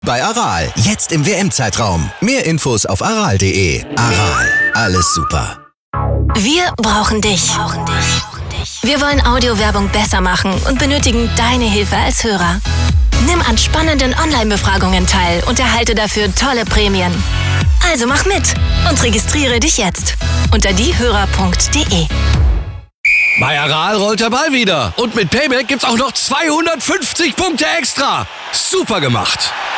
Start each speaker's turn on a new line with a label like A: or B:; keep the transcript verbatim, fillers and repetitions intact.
A: Bei Aral, jetzt im W M-Zeitraum. Mehr Infos auf aral punkt de. Aral, alles super.
B: Wir brauchen dich. Wir wollen Audiowerbung besser machen und benötigen deine Hilfe als Hörer. Nimm an spannenden Online-Befragungen teil und erhalte dafür tolle Prämien. Also mach mit und registriere dich jetzt unter diehörer punkt de.
C: Bei Aral rollt der Ball wieder. Und mit Payback gibt's auch noch zweihundertfünfzig Punkte extra. Super gemacht.